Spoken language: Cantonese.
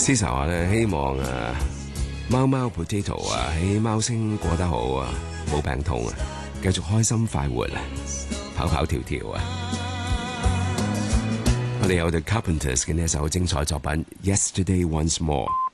Cesar 話咧，希望貓貓 potato 喺貓星過得好啊，冇病痛啊，繼續開心快活啊，跑跑跳跳啊！我哋有 The Carpenters 嘅呢一首精彩作品《Yesterday Once More》。